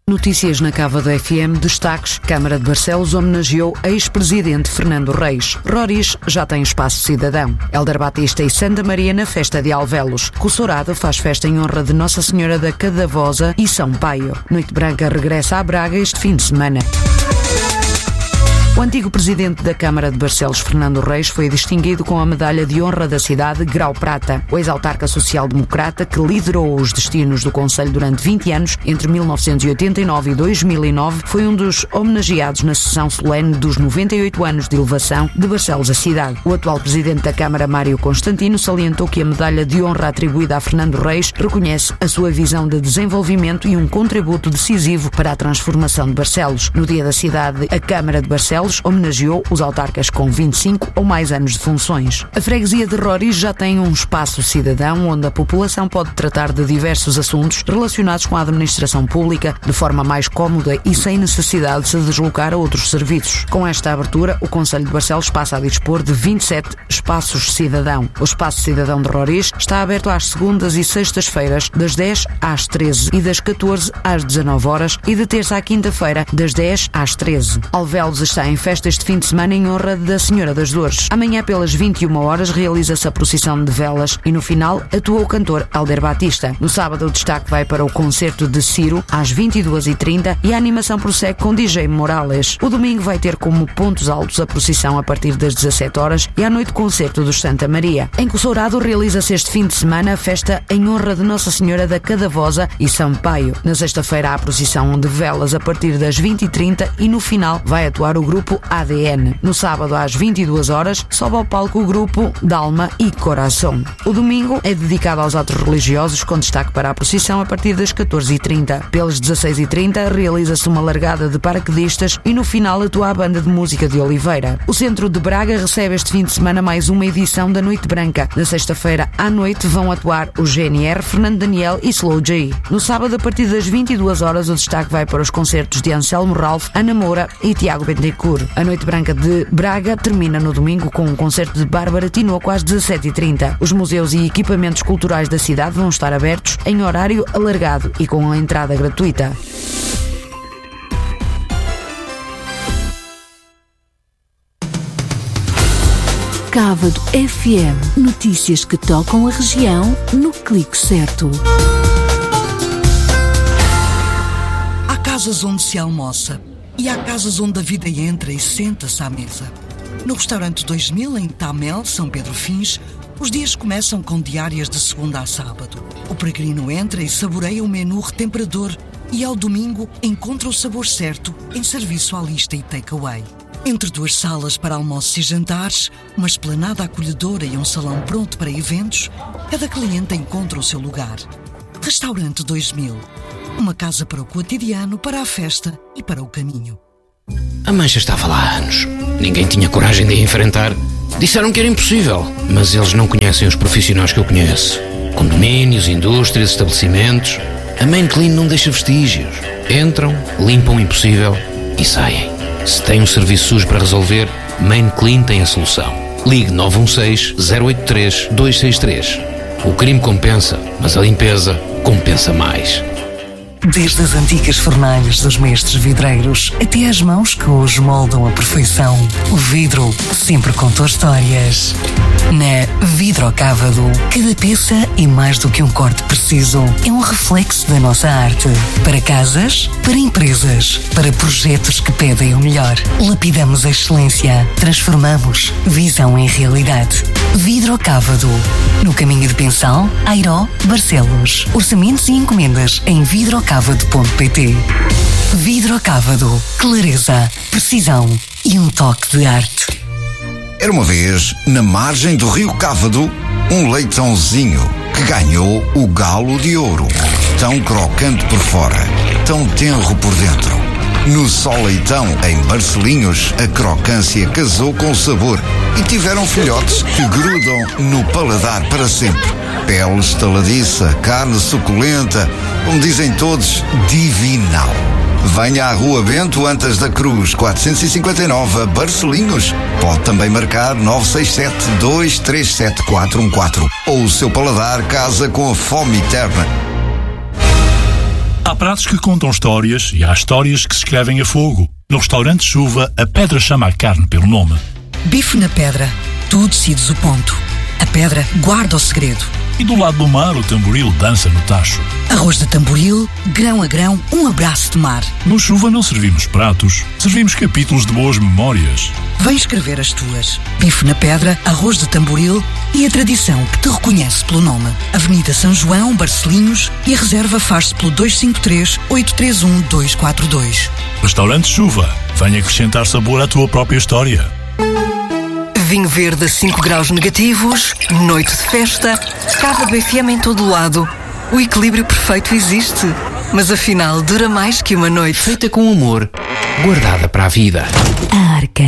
Notícias na Cava do FM, destaques. Câmara de Barcelos homenageou ex-presidente Fernando Reis. Roriz já tem espaço cidadão. Hélder Batista e Santa Maria na festa de Alvelos. Cossourado faz festa em honra de Nossa Senhora da Cadavosa e São Paio. Noite Branca regressa a Braga este fim de semana. O antigo presidente da Câmara de Barcelos, Fernando Reis, foi distinguido com a medalha de honra da cidade Grau Prata. O ex-autarca social-democrata, que liderou os destinos do concelho durante 20 anos, entre 1989 e 2009, foi um dos homenageados na sessão solene dos 98 anos de elevação de Barcelos à cidade. O atual presidente da Câmara, Mário Constantino, salientou que a medalha de honra atribuída a Fernando Reis reconhece a sua visão de desenvolvimento e um contributo decisivo para a transformação de Barcelos. No Dia da Cidade, a Câmara de Barcelos homenageou os autarcas com 25 ou mais anos de funções. A freguesia de Roriz já tem um espaço cidadão onde a população pode tratar de diversos assuntos relacionados com a administração pública de forma mais cómoda e sem necessidade de se deslocar a outros serviços. Com esta abertura, o Concelho de Barcelos passa a dispor de 27 espaços cidadão. O espaço cidadão de Roriz está aberto às segundas e sextas-feiras das 10 às 13 e das 14 às 19 horas e de terça à quinta-feira das 10 às 13. Alvelos está em festa este fim de semana em honra da Senhora das Dores. Amanhã, pelas 21 horas, realiza-se a procissão de velas e, no final, atua o cantor Hélder Batista. No sábado, o destaque vai para o concerto de Ciro, às 22h30, e a animação prossegue com DJ Morales. O domingo vai ter como pontos altos a procissão a partir das 17 horas e à noite, concerto dos Santa Maria. Em Cossourado, realiza-se este fim de semana a festa em honra de Nossa Senhora da Cadavosa e São Paio. Na sexta-feira, há a procissão de velas a partir das 20h30 e, no final, vai atuar o grupo ADN. No sábado, às 22 horas, sobe ao palco o grupo Dalma e Coração. O domingo é dedicado aos atos religiosos, com destaque para a procissão a partir das 14h30. Pelas 16h30, realiza-se uma largada de paraquedistas e, no final, atua a banda de música de Oliveira. O centro de Braga recebe este fim de semana mais uma edição da Noite Branca. Na sexta-feira, à noite, vão atuar o GNR, Fernando Daniel e Slow J. No sábado, a partir das 22 horas, o destaque vai para os concertos de Anselmo Ralph, Ana Moura e Tiago Bendecourt. A Noite Branca de Braga termina no domingo com um concerto de Bárbara Tinoco às 17h30. Os museus e equipamentos culturais da cidade vão estar abertos em horário alargado e com a entrada gratuita. Cávado FM. Notícias que tocam a região no clique certo. Há casas onde se almoça. E há casas onde a vida entra e senta-se à mesa. No restaurante 2000, em Tamel, São Pedro Fins, os dias começam com diárias de segunda a sábado. O peregrino entra e saboreia o menu retemperador e ao domingo encontra o sabor certo em serviço à lista e takeaway. Entre duas salas para almoços e jantares, uma esplanada acolhedora e um salão pronto para eventos, cada cliente encontra o seu lugar. Restaurante 2000. Uma casa para o cotidiano, para a festa e para o caminho. A mancha estava lá há anos. Ninguém tinha coragem de a enfrentar. Disseram que era impossível, mas eles não conhecem os profissionais que eu conheço. Condomínios, indústrias, estabelecimentos. A Main Clean não deixa vestígios. Entram, limpam o impossível e saem. Se tem um serviço sujo para resolver, Main Clean tem a solução. Ligue 916-083-263. O crime compensa, mas a limpeza compensa mais. Desde as antigas fornalhas dos mestres vidreiros até as mãos que hoje moldam a perfeição, o vidro sempre contou histórias. Na Vidrocávado, cada peça é mais do que um corte preciso, é um reflexo da nossa arte. Para casas, para empresas, para projetos que pedem o melhor. Lapidamos a excelência, transformamos visão em realidade. Vidrocávado, no caminho de Pensal, Airó, Barcelos. Orçamentos e encomendas em vidrocávado.pt. Vidrocávado, clareza, precisão e um toque de arte. Era uma vez, na margem do rio Cávado, um leitãozinho que ganhou o galo de ouro. Tão crocante por fora, tão tenro por dentro. No Só Leitão, em Barcelinhos, a crocância casou com o sabor e tiveram filhotes que grudam no paladar para sempre. Pele estaladiça, carne suculenta, como dizem todos, divinal. Venha à Rua Bento Antas da Cruz, 459, Barcelinhos. Pode também marcar 967-237-414. Ou o seu paladar casa com a fome eterna. Há pratos que contam histórias e há histórias que se escrevem a fogo. No restaurante Chuva, a pedra chama a carne pelo nome. Bife na pedra. Tu decides o ponto. A pedra guarda o segredo. E do lado do mar, o tamboril dança no tacho. Arroz de tamboril, grão a grão, um abraço de mar. No Chuva não servimos pratos, servimos capítulos de boas memórias. Vem escrever as tuas. Bife na pedra, arroz de tamboril e a tradição que te reconhece pelo nome. Avenida São João, Barcelinhos, e a reserva faz-se pelo 253-831-242. Restaurante Chuva, vem acrescentar sabor à tua própria história. Vinho verde a 5 graus negativos, noite de festa, Cávado FM em todo lado. O equilíbrio perfeito existe, mas afinal dura mais que uma noite. Feita com amor, guardada para a vida. A Arca.